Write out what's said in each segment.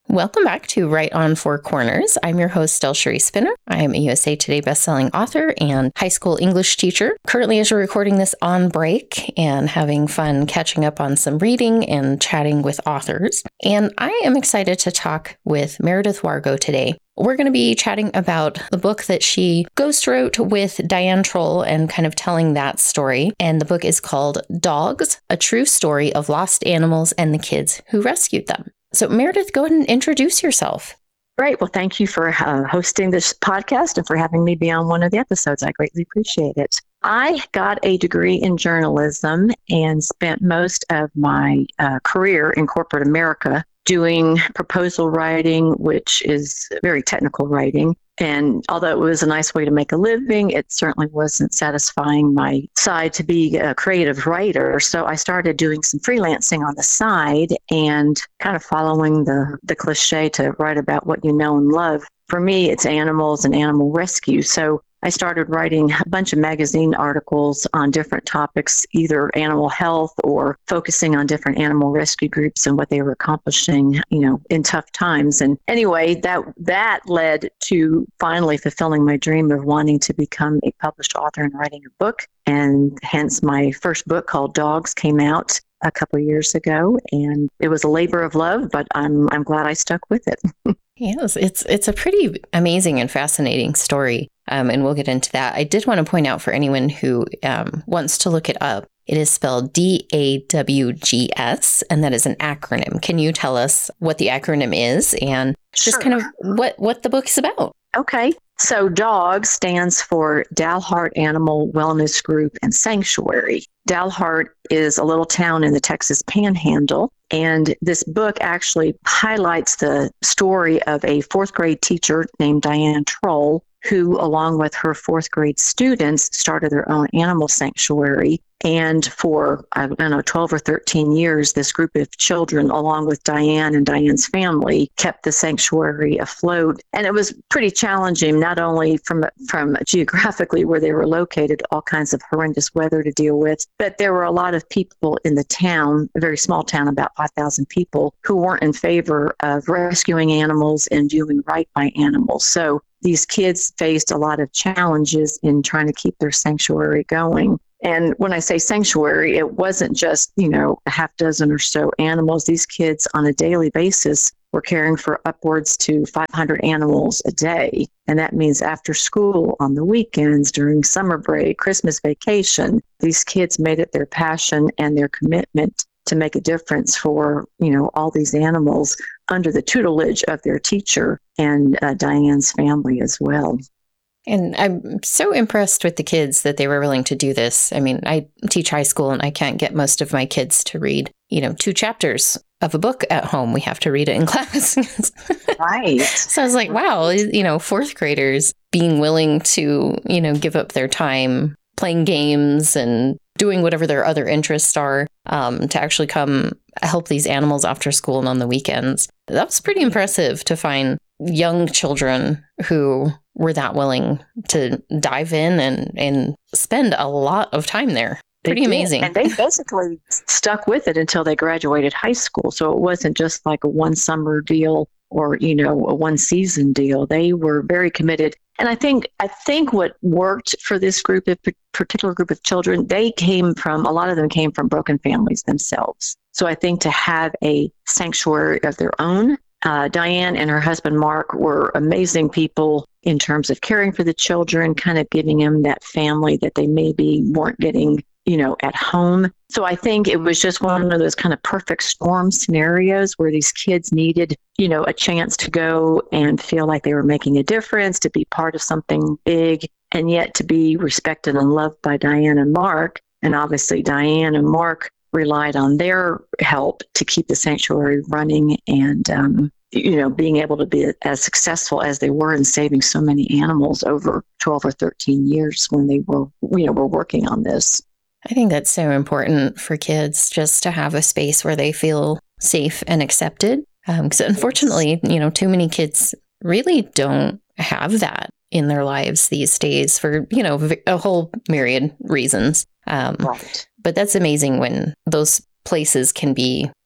Welcome back to Right on Four Corners. I'm your host, Delcherie Spinner. I am a USA Today bestselling author and high school English teacher. Currently, as we're recording this on break and having fun catching up on some reading and chatting with authors. And I am excited to talk with Meredith Wargo today. We're going to be chatting about the book that she ghost wrote with Diane Troll and kind of telling that story. And the book is called Dogs, A True Story of Lost Animals and the Kids Who Rescued Them. So Meredith, go ahead and introduce yourself. Great. Well, thank you for hosting this podcast and for having me be on one of the episodes. I greatly appreciate it. I got a degree in journalism and spent most of my career in corporate America doing proposal writing, which is very technical writing. And although it was a nice way to make a living, it certainly wasn't satisfying my side to be a creative writer. So I started doing some freelancing on the side and kind of following the cliche to write about what you know and love. For me, it's animals and animal rescue. So I started writing a bunch of magazine articles on different topics, either animal health or focusing on different animal rescue groups and what they were accomplishing, in tough times. And anyway, that led to finally fulfilling my dream of wanting to become a published author and writing a book. And hence my first book called Dogs came out a couple of years ago, and it was a labor of love, but I'm glad I stuck with it. Yes, it's a pretty amazing and fascinating story. And we'll get into that. I did want to point out for anyone who wants to look it up, it is spelled DAWGS, and that is an acronym. Can you tell us what the acronym is and just kind of what the book is about? Okay. So DOGS stands for Dalhart Animal Wellness Group and Sanctuary. Dalhart is a little town in the Texas Panhandle. And this book actually highlights the story of a fourth grade teacher named Diane Troll, who, along with her fourth grade students, started their own animal sanctuary. And for, 12 or 13 years, this group of children, along with Diane and Diane's family, kept the sanctuary afloat. And it was pretty challenging, not only from geographically where they were located, all kinds of horrendous weather to deal with, but there were a lot of people in the town, a very small town, about 5,000 people, who weren't in favor of rescuing animals and doing right by animals. So these kids faced a lot of challenges in trying to keep their sanctuary going. And when I say sanctuary, it wasn't just, a half dozen or so animals. These kids on a daily basis were caring for upwards to 500 animals a day. And that means after school, on the weekends, during summer break, Christmas vacation, these kids made it their passion and their commitment to make a difference for, all these animals under the tutelage of their teacher and Diane's family as well. And I'm so impressed with the kids that they were willing to do this. I mean, I teach high school and I can't get most of my kids to read, 2 chapters of a book at home. We have to read it in class. Right. So I was like, wow, fourth graders being willing to, give up their time playing games and doing whatever their other interests are to actually come help these animals after school and on the weekends. That was pretty impressive to find young children who were that willing to dive in and spend a lot of time there. Pretty amazing. And they basically stuck with it until they graduated high school. So it wasn't just like a one summer deal or, a one season deal. They were very committed. And I think what worked for this particular group of children, a lot of them came from broken families themselves. So I think to have a sanctuary of their own, Diane and her husband, Mark, were amazing people in terms of caring for the children, kind of giving them that family that they maybe weren't getting, at home. So I think it was just one of those kind of perfect storm scenarios where these kids needed, a chance to go and feel like they were making a difference, to be part of something big, and yet to be respected and loved by Diane and Mark. And obviously Diane and Mark relied on their help to keep the sanctuary running and, being able to be as successful as they were in saving so many animals over 12 or 13 years when they were working on this. I think that's so important for kids, just to have a space where they feel safe and accepted. Because unfortunately, too many kids really don't have that in their lives these days for, a whole myriad reasons. Right. But that's amazing when those places can be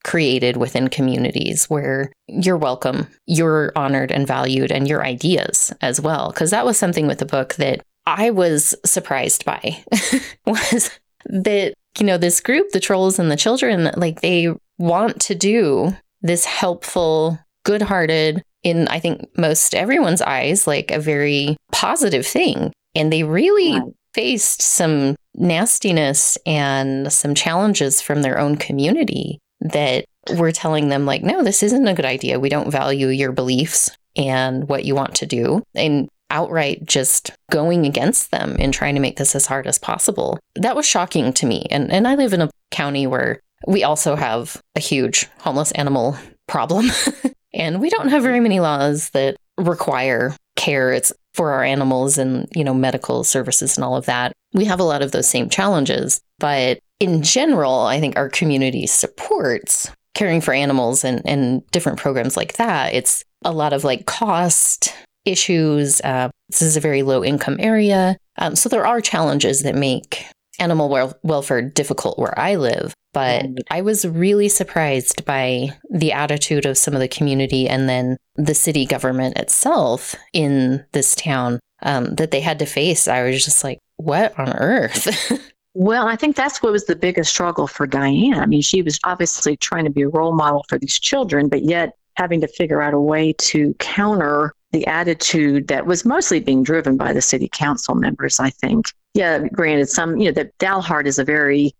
created within communities where you're welcome, you're honored and valued, and your ideas as well. Because that was something with the book that I was surprised by was that, this group, the trolls and the children, like they want to do this helpful, good-hearted, in I think most everyone's eyes, like a very positive thing. And they really faced some nastiness and some challenges from their own community that were telling them like, no, this isn't a good idea. We don't value your beliefs and what you want to do. And outright just going against them and trying to make this as hard as possible. That was shocking to me. And I live in a county where we also have a huge homeless animal problem. And we don't have very many laws that require care. It's for our animals and, medical services and all of that. We have a lot of those same challenges. But in general, I think our community supports caring for animals and different programs like that. It's a lot of like cost issues. This is a very low income area. So there are challenges that make animal welfare difficult where I live. But I was really surprised by the attitude of some of the community and then the city government itself in this town that they had to face. I was just like, what on earth? Well, I think that's what was the biggest struggle for Diane. I mean, she was obviously trying to be a role model for these children, but yet having to figure out a way to counter the attitude that was mostly being driven by the city council members, I think. Yeah, granted, that Dalhart is a very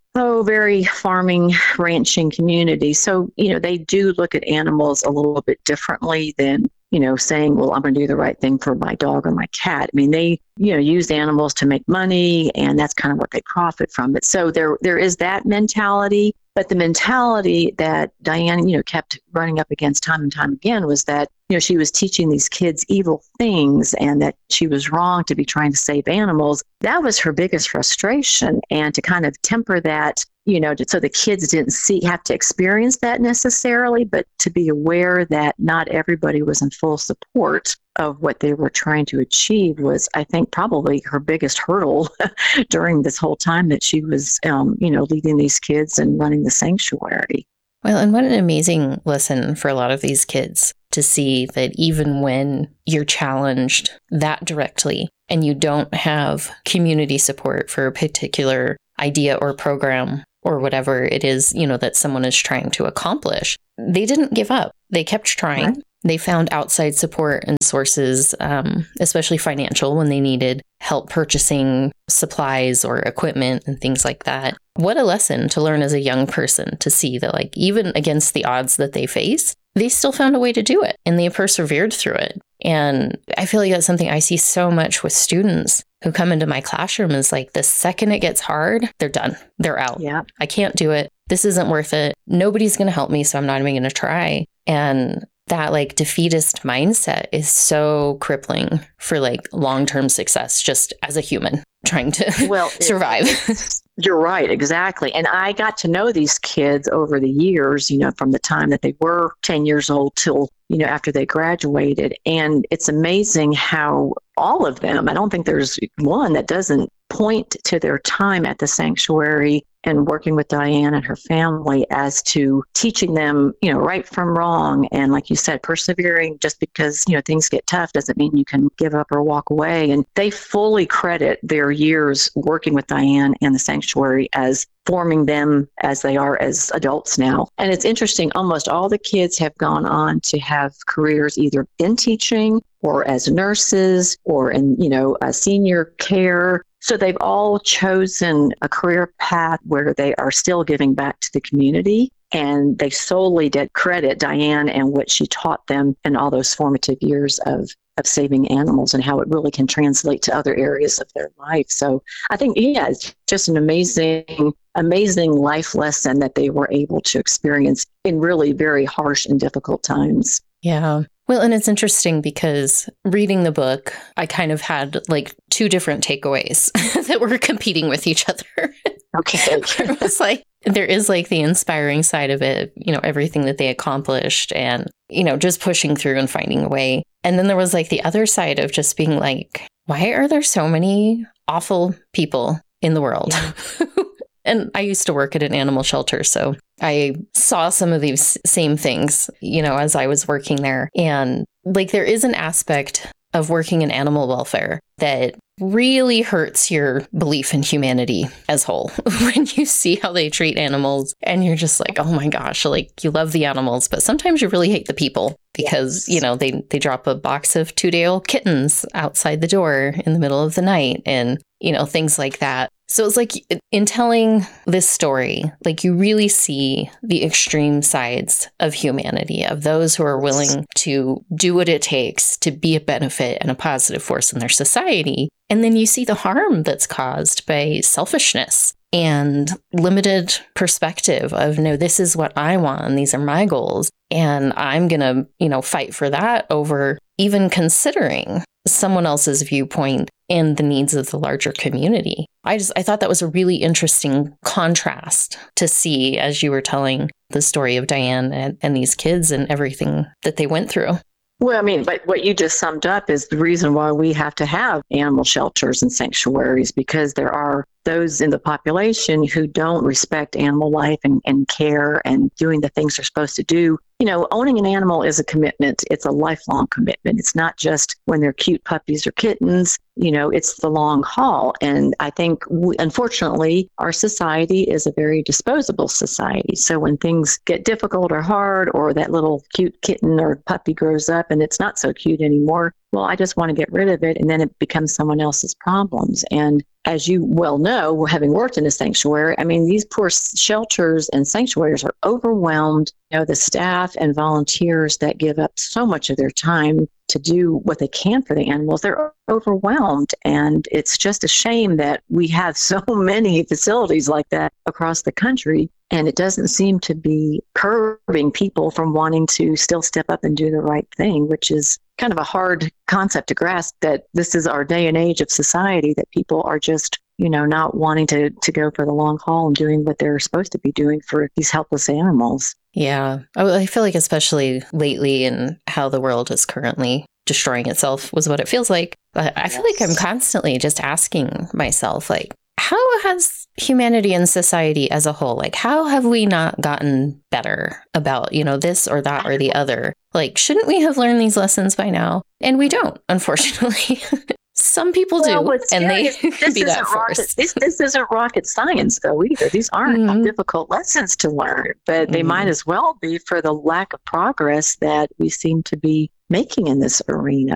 farming, ranching community. So, they do look at animals a little bit differently than, saying, well, I'm going to do the right thing for my dog or my cat. I mean, they, use animals to make money, and that's kind of what they profit from it. So there is that mentality. But the mentality that Diane, kept running up against time and time again was that, she was teaching these kids evil things and that she was wrong to be trying to save animals. That was her biggest frustration. And to kind of temper that, so the kids didn't have to experience that necessarily, but to be aware that not everybody was in full support of what they were trying to achieve was, I think, probably her biggest hurdle during this whole time that she was, leading these kids and running the sanctuary. Well, and what an amazing lesson for a lot of these kids to see that even when you're challenged that directly and you don't have community support for a particular idea or program or whatever it is, that someone is trying to accomplish, they didn't give up. They kept trying. Right. They found outside support and sources, especially financial, when they needed help purchasing supplies or equipment and things like that. What a lesson to learn as a young person, to see that like even against the odds that they face, they still found a way to do it and they persevered through it. And I feel like that's something I see so much with students who come into my classroom is like the second it gets hard, they're done. They're out. Yeah. I can't do it. This isn't worth it. Nobody's going to help me, so I'm not even going to try. And that like defeatist mindset is so crippling for like long-term success just as a human trying to survive. You're right, exactly. And I got to know these kids over the years, from the time that they were 10 years old till, after they graduated. And it's amazing how all of them, I don't think there's one that doesn't point to their time at the sanctuary and working with Diane and her family as to teaching them, right from wrong. And like you said, persevering just because, things get tough doesn't mean you can give up or walk away. And they fully credit their years working with Diane and the sanctuary as forming them as they are as adults now. And it's interesting, almost all the kids have gone on to have careers either in teaching or as nurses or in, senior care. So they've all chosen a career path where they are still giving back to the community. And they solely did credit Diane and what she taught them in all those formative years of saving animals and how it really can translate to other areas of their life. So I think, it's just an amazing life lesson that they were able to experience in really very harsh and difficult times. Yeah. Well, and it's interesting because reading the book, I kind of had like two different takeaways that were competing with each other. Okay. It was like, there is like the inspiring side of it, everything that they accomplished and, just pushing through and finding a way. And then there was like the other side of just being like, why are there so many awful people in the world? Yeah. And I used to work at an animal shelter, so I saw some of these same things, as I was working there. And like, there is an aspect of working in animal welfare that really hurts your belief in humanity as whole when you see how they treat animals and you're just like, oh my gosh, like you love the animals, but sometimes you really hate the people because, they drop a box of 2-day-old kittens outside the door in the middle of the night and, things like that. So it's like in telling this story, like you really see the extreme sides of humanity, of those who are willing to do what it takes to be a benefit and a positive force in their society. And then you see the harm that's caused by selfishness and limited perspective of, no, this is what I want and these are my goals. And I'm going to, fight for that over even considering someone else's viewpoint and the needs of the larger community. I thought that was a really interesting contrast to see as you were telling the story of Diane and these kids and everything that they went through. Well, I mean, but what you just summed up is the reason why we have to have animal shelters and sanctuaries, because there are those in the population who don't respect animal life and care and doing the things they're supposed to do. Owning an animal is a commitment. It's a lifelong commitment. It's not just when they're cute puppies or kittens. It's the long haul. And I think, unfortunately, our society is a very disposable society. So when things get difficult or hard, or that little cute kitten or puppy grows up and it's not so cute anymore, well, I just want to get rid of it. And then it becomes someone else's problems. And as you well know, having worked in a sanctuary, I mean, these poor shelters and sanctuaries are overwhelmed. The staff and volunteers that give up so much of their time to do what they can for the animals, they're overwhelmed. And it's just a shame that we have so many facilities like that across the country. And it doesn't seem to be curbing people from wanting to still step up and do the right thing, which is kind of a hard concept to grasp, that this is our day and age of society, that people are just, not wanting to go for the long haul and doing what they're supposed to be doing for these helpless animals. Yeah. I feel like especially lately in how the world is currently destroying itself was what it feels like. But I feel like I'm constantly just asking myself, like, how has humanity and society as a whole, like, how have we not gotten better about, this or that or the other? Like, shouldn't we have learned these lessons by now? And we don't, unfortunately. Some people do, and they can be that force. This isn't rocket science, though, either. These aren't difficult lessons to learn, but they might as well be for the lack of progress that we seem to be making in this arena.